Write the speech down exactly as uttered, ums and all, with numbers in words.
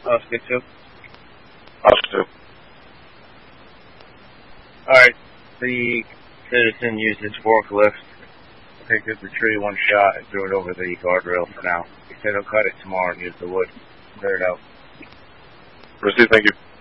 Oscar two. Oscar two. Alright, the citizen used his forklift, picked up the tree one shot, and threw it over the guardrail for now. He said he'll cut it tomorrow and use the wood. Clear it out. Received, thank you.